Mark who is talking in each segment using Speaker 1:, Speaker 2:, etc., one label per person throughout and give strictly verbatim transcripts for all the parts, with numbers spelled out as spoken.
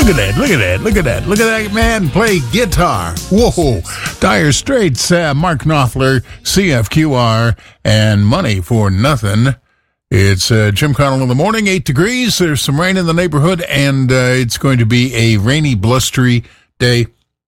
Speaker 1: Look at that, look at that, look at that, look at that man play guitar. Whoa. Dire Straits, uh, Mark Knopfler, C F Q R, and Money for Nothing. It's uh, Jim Connell in the morning, eight degrees. There's some rain in the neighborhood, and uh, it's going to be a rainy, blustery day.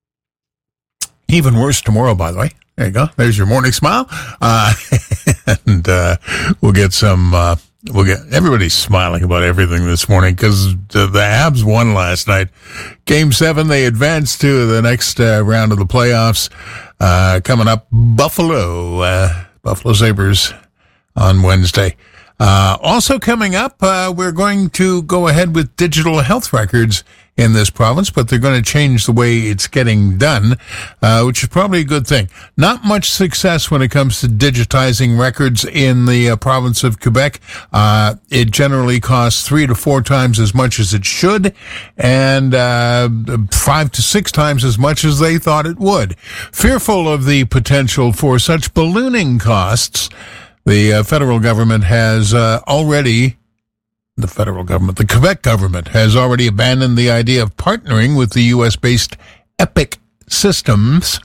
Speaker 1: Even worse tomorrow, by the way. There you go. There's your morning smile. Uh, and uh, we'll get some... Uh, We'll get everybody's smiling about everything this morning because the, the Habs won last night. Game seven, they advanced to the next uh, round of the playoffs. Uh, coming up, Buffalo, uh, Buffalo Sabres on Wednesday. Uh, also coming up, uh, we're going to go ahead with digital health records in this province, but they're going to change the way it's getting done, uh, which is probably a good thing. Not much success when it comes to digitizing records in the uh, province of Quebec. Uh, it generally costs three to four times as much as it should, and uh, five to six times as much as they thought it would. Fearful of the potential for such ballooning costs, the uh, federal government has uh, already... The federal government, the Quebec government, has already abandoned the idea of partnering with the U S-based Epic Systems.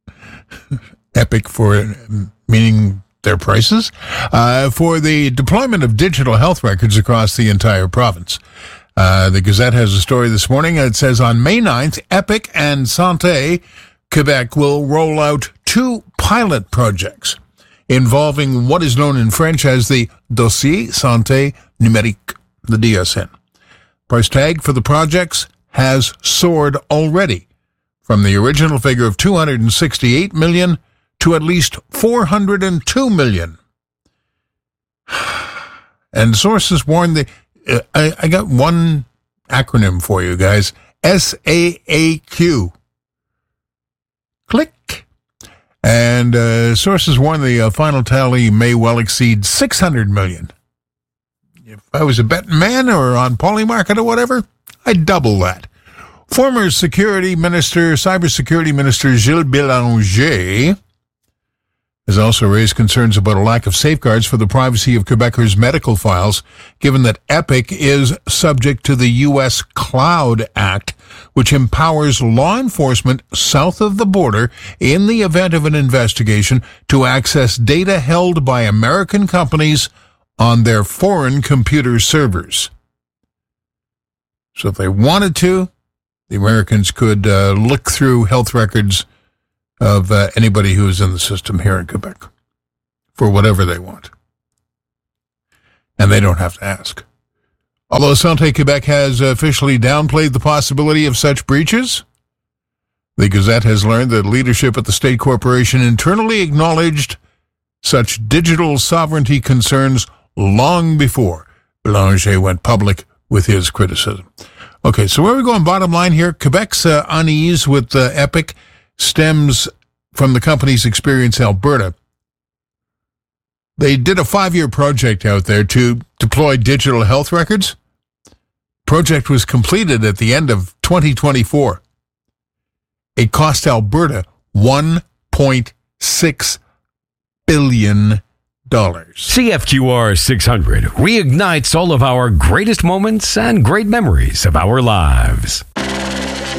Speaker 1: Epic for meaning their prices, uh, for the deployment of digital health records across the entire province. Uh, the Gazette has a story this morning. It says on May ninth, Epic and Santé Quebec will roll out two pilot projects involving what is known in French as the Dossier Santé Numérique, the D S N. Price tag for the projects has soared already from the original figure of two hundred sixty-eight million dollars to at least four hundred two million dollars. And sources warn the... Uh, I, I got one acronym for you guys. S A A Q. Click. And uh, sources warn the uh, final tally may well exceed six hundred million dollars. If I was a betting man or on Polymarket or whatever, I'd double that. Former Security Minister, Cybersecurity Minister Gilles Bélanger has also raised concerns about a lack of safeguards for the privacy of Quebecers' medical files, given that Epic is subject to the U S Cloud Act, which empowers law enforcement south of the border in the event of an investigation to access data held by American companies on their foreign computer servers. So if they wanted to, the Americans could uh, look through health records of uh, anybody who is in the system here in Quebec for whatever they want. And they don't have to ask. Although Santé Quebec has officially downplayed the possibility of such breaches, the Gazette has learned that leadership at the state corporation internally acknowledged such digital sovereignty concerns long before Bélanger went public with his criticism. Okay, so where are we going? Bottom line here, Quebec's uh, unease with uh, Epic stems from the company's Experience Alberta. They did a five-year project out there to deploy digital health records. Project was completed at the end of twenty twenty-four. It cost Alberta one point six billion dollars. Dollars.
Speaker 2: C F Q R six hundred reignites all of our greatest moments and great memories of our lives.